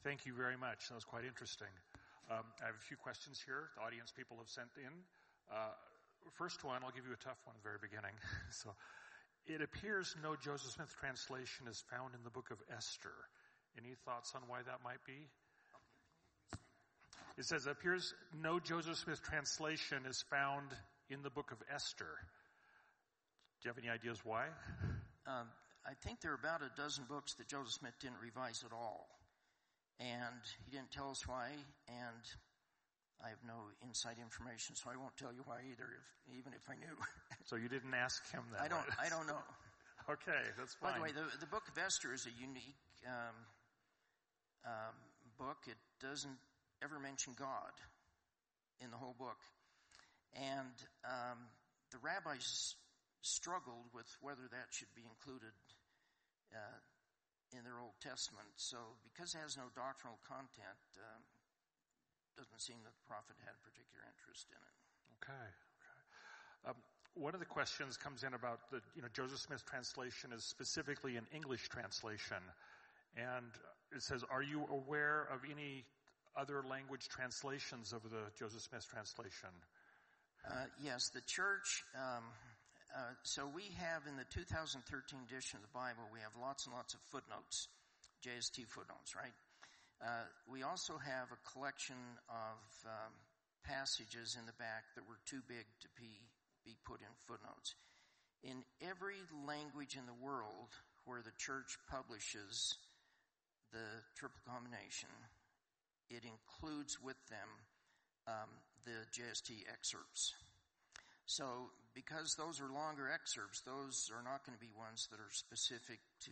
Thank you very much. That was quite interesting. I have a few questions here. The audience people have sent in. First one, I'll give you a tough one at the very beginning. So, it appears no Joseph Smith translation is found in the book of Esther. Any thoughts on why that might be? It says, it appears no Joseph Smith translation is found in the book of Esther. Do you have any ideas why? I think there are about a dozen books that Joseph Smith didn't revise at all. And he didn't tell us why, and I have no inside information, so I won't tell you why either, even if I knew. So you didn't ask him that? I don't know. Okay, that's fine. By the way, the book of Esther is a unique book. It doesn't ever mention God in the whole book. And the rabbis struggled with whether that should be included in their Old Testament. So because it has no doctrinal content, doesn't seem that the prophet had particular interest in it. Okay. One of the questions comes in about the Joseph Smith translation is specifically an English translation. And it says, are you aware of any other language translations of the Joseph Smith translation? Yes, the church, so we have in the 2013 edition of the Bible, we have lots and lots of footnotes, JST footnotes, right? We also have a collection of passages in the back that were too big to be put in footnotes. In every language in the world where the church publishes the triple combination, it includes with them the JST excerpts. So because those are longer excerpts, those are not going to be ones that are specific to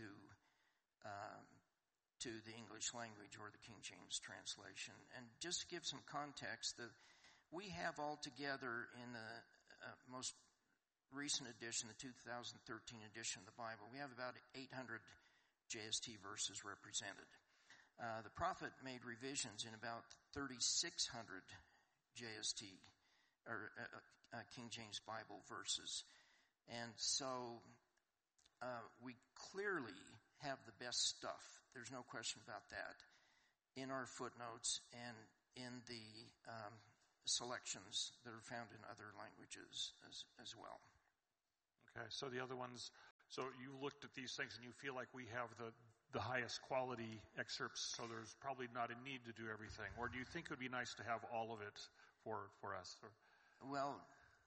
the English language or the King James translation. And just to give some context, we have altogether in the most recent edition, the 2013 edition of the Bible, we have about 800 JST verses represented. The prophet made revisions in about 3,600 JST, or King James Bible verses. And so we clearly have the best stuff. There's no question about that in our footnotes and in the selections that are found in other languages as well. Okay, so the other ones, so you looked at these things and you feel like we have the highest quality excerpts, so there's probably not a need to do everything. Or do you think it would be nice to have all of it for us? Or? Well,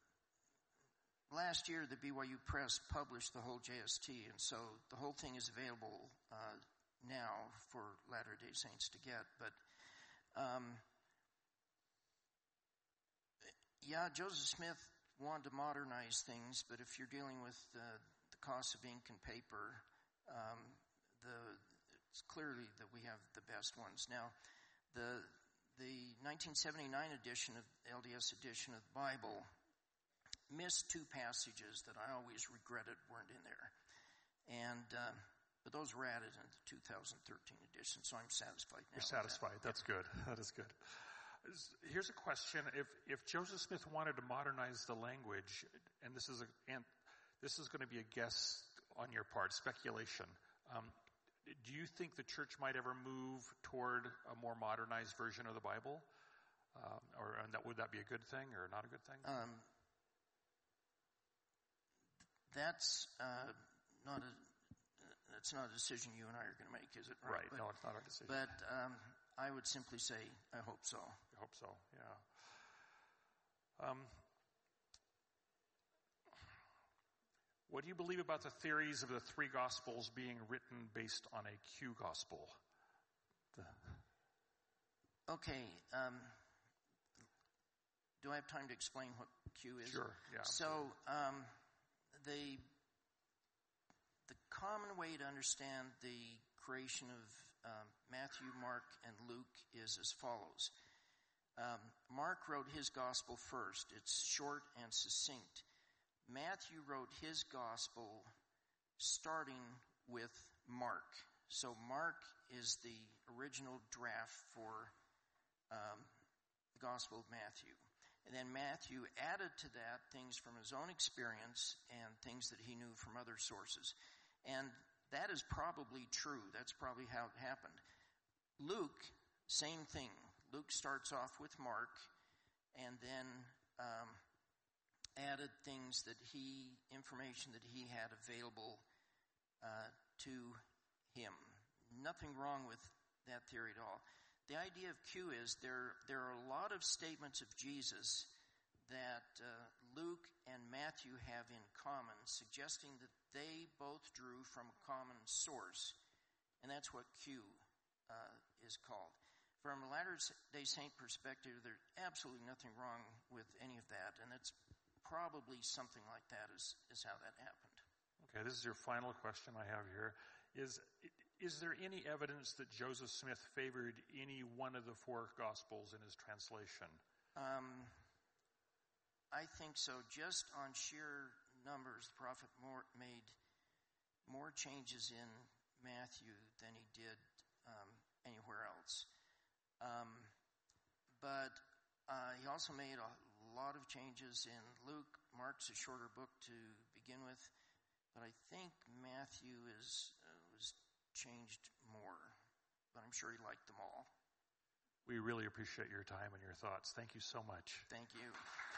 last year the BYU Press published the whole JST, and so the whole thing is available now for Latter-day Saints to get. But yeah, Joseph Smith wanted to modernize things, but if you're dealing with the cost of ink and paper, it's clearly that we have the best ones. Now, the 1979 edition of LDS edition of the Bible missed two passages that I always regretted weren't in there, and but those were added in the 2013 edition, so I'm satisfied now. You're satisfied. That's good. That is good. Here's a question: if Joseph Smith wanted to modernize the language, and this is going to be a guess on your part, speculation. Do you think the church might ever move toward a more modernized version of the Bible, would that be a good thing or not a good thing? That's not a decision you and I are going to make, is it? Right. No, it's not our decision. But I would simply say, I hope so. I hope so, yeah. What do you believe about the theories of the three Gospels being written based on a Q Gospel? Okay. Do I have time to explain what Q is? Sure, yeah. So, the common way to understand the creation of Matthew, Mark, and Luke is as follows. Mark wrote his gospel first. It's short and succinct. Matthew wrote his gospel starting with Mark. So Mark is the original draft for the Gospel of Matthew. And then Matthew added to that things from his own experience and things that he knew from other sources. And that is probably true. That's probably how it happened. Luke, same thing. Luke starts off with Mark and then added information that he had available to him. Nothing wrong with that theory at all. The idea of Q is there are a lot of statements of Jesus that Luke and Matthew have in common, suggesting that they both drew from a common source. And that's what Q is called. From a Latter-day Saint perspective, there's absolutely nothing wrong with any of that. And it's probably something like that is how that happened. Okay, this is your final question I have here. Is there any evidence that Joseph Smith favored any one of the four Gospels in his translation? I think so. Just on sheer numbers, the prophet made more changes in Matthew than he did anywhere else. But he also made a lot of changes in Luke. Mark's a shorter book to begin with, but I think Matthew was changed more. But I'm sure he liked them all. We really appreciate your time and your thoughts. Thank you so much. Thank you.